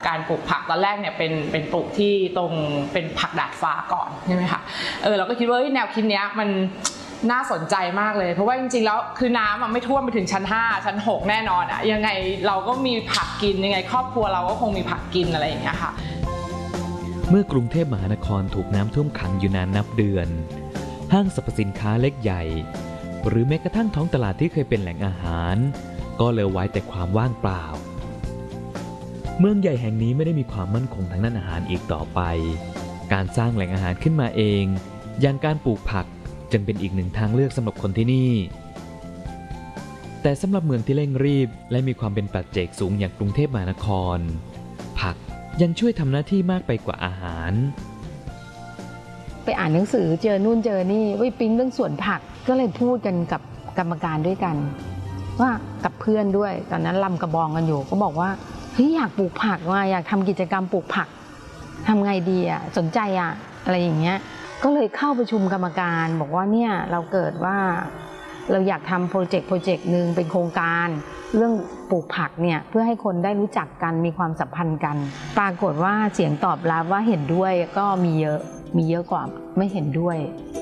การปลูกผักตอนแรกเนี่ยเป็นปลูกที่ตรงเป็นผักดาดฟ้าก่อนใช่ไหมคะเราก็คิดว่าแนวคิดนี้มันน่าสนใจมากเลยเพราะว่าจริงๆแล้วคือน้ำไม่ท่วมไปถึงชั้น5ชั้น6แน่นอนยังไงเราก็มีผักกินยังไงครอบครัวเราก็คงมีผักกินอะไรอย่างเงี้ยค่ะเมื่อกรุงเทพมหานครถูกน้ำท่วมขังอยู่นานนับเดือนห้างสรรพสินค้าเล็กใหญ่หรือแม้กระทั่งท้องตลาดที่เคยเป็นแหล่งอาหารก็เหลือไว้แต่ความว่างเปล่าเมืองใหญ่แห่งนี้ไม่ได้มีความมั่นคงทางด้านอาหารอีกต่อไปการสร้างแหล่งอาหารขึ้นมาเองอย่างการปลูกผักจึงเป็นอีกหนึ่งทางเลือกสำหรับคนที่นี่แต่สำหรับเมืองที่เร่งรีบและมีความเป็นปัจเจกสูงอย่างกรุงเทพมหานครผักยังช่วยทำหน้าที่มากไปกว่าอาหารไปอ่านหนังสือเจอนู่นเจอนี่ปิ๊งเรื่องสวนผักก็เลยพูดกันกับกรรมการด้วยกันว่ากับเพื่อนด้วยตอนนั้นลำกระบองกันอยู่ก็บอกว่าเฮ้ยอยากปลูกผักว่ะอยากทำกิจกรรมปลูกผักทำไงดีสนใจอะไรอย่างเงี้ยก็เลยเข้าประชุมกรรมการบอกว่าเนี่ยเราเกิดว่าเราอยากทำโปรเจกต์หนึ่งเป็นโครงการเรื่องปลูกผักเนี่ยเพื่อให้คนได้รู้จักกันมีความสัมพันธ์กันปรากฏว่าเสียงตอบรับว่าเห็นด้วยก็มีเยอะกว่าไม่เห็นด้วย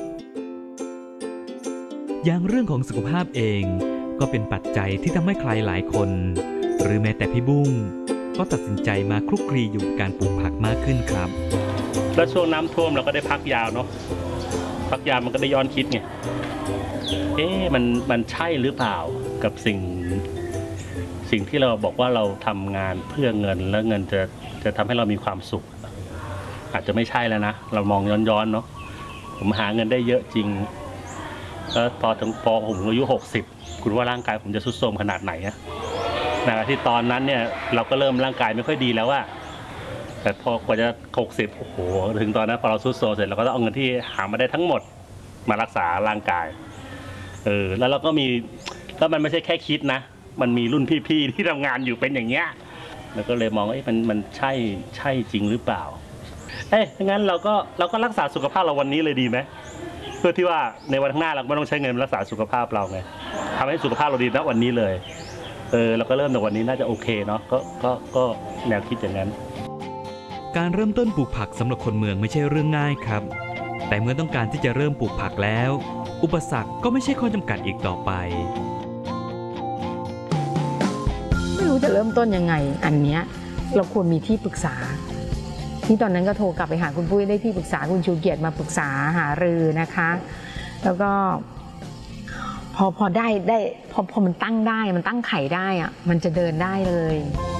อย่างเรื่องของสุขภาพเองก็เป็นปัจจัยที่ทำให้ใครหลายคนหรือแม้แต่พี่บุ้งก็ตัดสินใจมาคลุกคลีอยู่การปลูกผักมากขึ้นครับแล้วช่วงน้ำท่วมเราก็ได้พักยาวเนาะพักยาวมันก็ได้ย้อนคิดไงมันใช่หรือเปล่ากับสิ่งที่เราบอกว่าเราทำงานเพื่อเงินแล้วเงินจะทำให้เรามีความสุขอาจจะไม่ใช่แล้วนะเรามองย้อนเนาะผมหาเงินได้เยอะจริงแล้วพอผมอายุ60คุณว่าร่างกายผมจะทรุดโทรมขนาดไหนนะที่ตอนนั้นเนี่ยเราก็เริ่มร่างกายไม่ค่อยดีแล้วแต่พอกว่าจะ60โอ้โหถึงตอนนั้นพอเราทรุดโทรมเสร็จเราก็ต้องเอาเงินที่หามาได้ทั้งหมดมารักษาร่างกายแล้วเราก็มีแล้วมันไม่ใช่แค่คิดนะมันมีรุ่นพี่ๆที่ทำงานอยู่เป็นอย่างเงี้ยแล้วก็เลยมองว่ามันใช่จริงหรือเปล่างั้นเราก็รักษาสุขภาพเราวันนี้เลยดีไหมเพื่อที่ว่าในวันข้างหน้าเราไม่ต้องใช้เงินรักษาสุขภาพเราไงทำให้สุขภาพเราดีณวันนี้เลยเราก็เริ่มจากวันนี้น่าจะโอเคเนาะก็แนวคิดอย่างนั้นการเริ่มต้นปลูกผักสำหรับคนเมืองไม่ใช่เรื่องง่ายครับแต่เมื่อต้องการที่จะเริ่มปลูกผักแล้วอุปสรรคก็ไม่ใช่ข้อจำกัดอีกต่อไปไม่รู้จะเริ่มต้นยังไงอันเนี้ยเราควรมีที่ปรึกษาที่ตอนนั้นก็โทรกลับไปหาคุณปุ้ยได้ที่ปรึกษาคุณชูเกียรติมาปรึกษาหารือนะคะแล้วก็พอได้พอมันตั้งได้มันตั้งไข่ได้มันจะเดินได้เลย